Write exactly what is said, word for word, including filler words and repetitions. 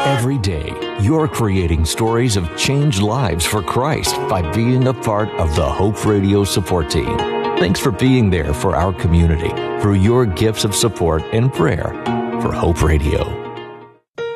Every day, you're creating stories of changed lives for Christ by being a part of the Hope Radio support team. Thanks for being there for our community through your gifts of support and prayer for Hope Radio.